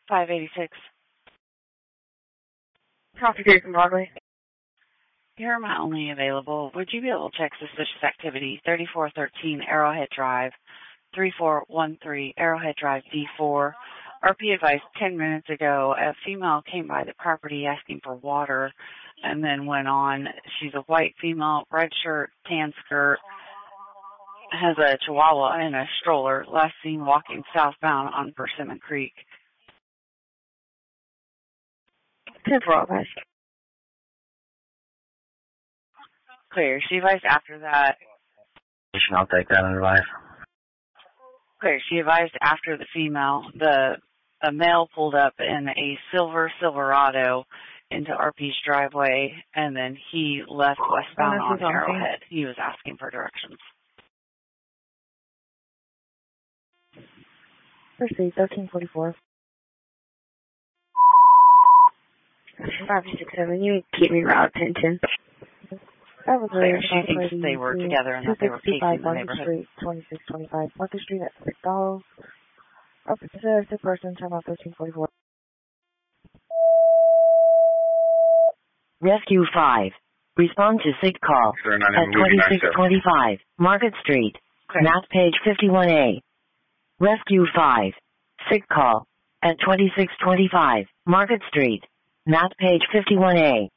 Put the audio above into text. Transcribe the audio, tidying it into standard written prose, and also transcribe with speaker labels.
Speaker 1: 586.
Speaker 2: Coffee Creek and Broadway.
Speaker 1: You're my only available. Would you be able to check suspicious activity? 3413 Arrowhead Drive, 3413 Arrowhead Drive D4. RP advised 10 minutes ago a female came by the property asking for water and then went on. She's a white female, red shirt, tan skirt, has a chihuahua and a stroller, last seen walking southbound on Persimmon Creek.
Speaker 2: 10 for all, guys.
Speaker 1: Clear. She advised after that.
Speaker 3: I'll take that advice.
Speaker 1: Clear. She advised after the female, a male pulled up in a silver Silverado into RP's driveway, and then he left westbound on Arrowhead. He was asking for directions.
Speaker 2: Proceed, 1344. 567, you keep me route attention. That was
Speaker 1: Clear. She thinks they were together and that they were pacing the neighborhood.
Speaker 2: 2625 Market Street at $6. Officer, sick person, turn off 1344.
Speaker 4: Rescue 5. Respond to sick call at 2625 Market Street, map page 51A. Rescue 5. Sick call at 2625 Market Street, map page 51A.